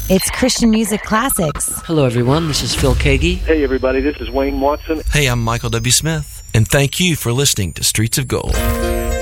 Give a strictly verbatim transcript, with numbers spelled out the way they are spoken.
It's Christian Music Classics. Hello, everyone. This is Phil Kagi. Hey, everybody. This is Wayne Watson. Hey, I'm Michael W. Smith. And thank you for listening to Streets of Gold.